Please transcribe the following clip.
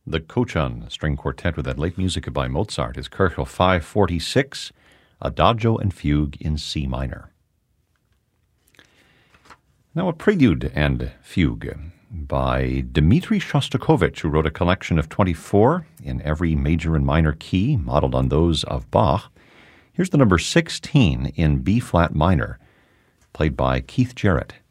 The Kochan String Quartet with that late music by Mozart is Köchel 546, Adagio and Fugue in C minor. Now a prelude and fugue by Dmitri Shostakovich, who wrote a collection of 24 in every major and minor key, modeled on those of Bach. Here's the number 16 in B-flat minor, played by Keith Jarrett.